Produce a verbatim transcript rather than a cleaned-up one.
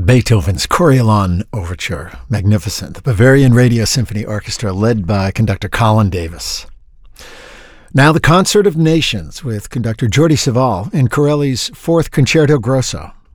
Beethoven's Coriolan Overture. Magnificent. The Bavarian Radio Symphony Orchestra led by conductor Colin Davis. Now the Concert of Nations with conductor Jordi Savall in Corelli's Fourth Concerto Grosso.